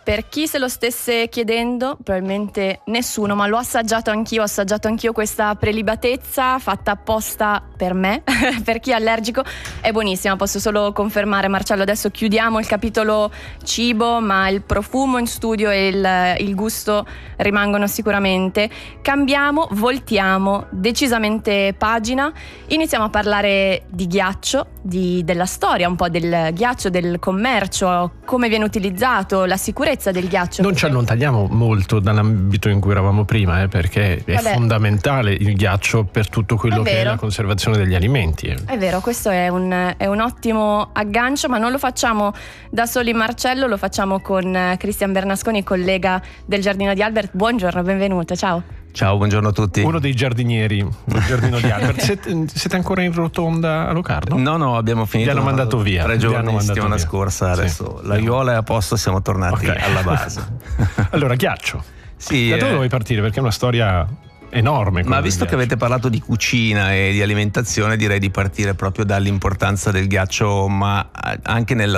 per chi se lo stesse chiedendo, probabilmente nessuno, ma l'ho assaggiato anch'io, questa prelibatezza fatta apposta per me, per chi è allergico, è buonissima, posso solo confermare. Marcello, adesso chiudiamo il capitolo cibo, ma il profumo in studio e il gusto rimangono sicuramente. Cambiamo, voltiamo decisamente pagina, iniziamo a parlare di ghiaccio, della storia un po' del ghiaccio, del commercio, come viene utilizzato, la sicurezza del ghiaccio. Non ci allontaniamo molto dall'ambito in cui eravamo prima, perché è fondamentale il ghiaccio per tutto quello che è la conservazione degli alimenti. È vero, questo è un ottimo aggancio, ma non lo facciamo da soli, Marcello, lo facciamo con Cristian Bernasconi, collega del Giardino di Albert. Buongiorno, benvenuto, ciao. Ciao, buongiorno a tutti. Uno dei giardinieri del Giardino di Albert. Siete ancora in rotonda a Locarno? No, abbiamo finito. Vi hanno mandato via 3 giorni la settimana scorsa, adesso l'aiuola è a posto, siamo tornati alla base. Allora, ghiaccio. Sì, da dove vuoi partire? Perché è una storia enorme. Ma visto che avete parlato di cucina e di alimentazione, direi di partire proprio dall'importanza del ghiaccio, ma anche nella